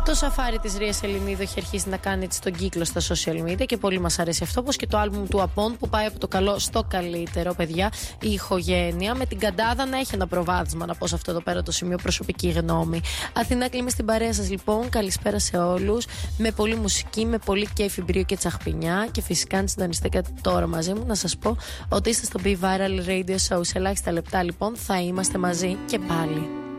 Το σαφάρι της Ρίας Ελληνίδου έχει αρχίσει να κάνει έτσι τον κύκλο στα social media και πολύ μας αρέσει αυτό, όπως και το άλμπουμ του Απών που πάει από το καλό στο καλύτερο, παιδιά. Η ηχογένεια με την Καντάδα να έχει ένα προβάδισμα, να πω σε αυτό εδώ πέρα το σημείο, προσωπική γνώμη. Αθηνά Κλίμη στην παρέα σας λοιπόν. Καλησπέρα σε όλους. Με πολύ μουσική, με πολύ κέφι, μπρίο και τσαχπινιά. Και φυσικά, αν συντονιστήκατε τώρα μαζί μου, να σας πω ότι είστε στο Be Viral Radio Show. Σε ελάχιστα λεπτά λοιπόν θα είμαστε μαζί και πάλι.